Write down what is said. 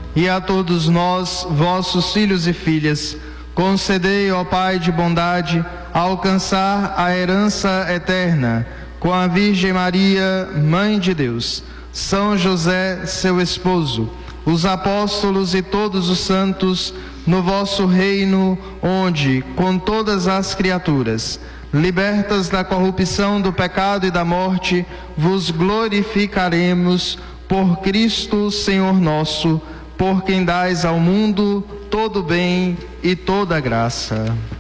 e a todos nós, vossos filhos e filhas, concedei, ó Pai de bondade, alcançar a herança eterna com a Virgem Maria, Mãe de Deus, São José, seu esposo, os apóstolos e todos os santos, no vosso reino, onde, com todas as criaturas, libertas da corrupção do pecado e da morte, vos glorificaremos por Cristo, Senhor nosso, por quem dais ao mundo todo bem e toda graça.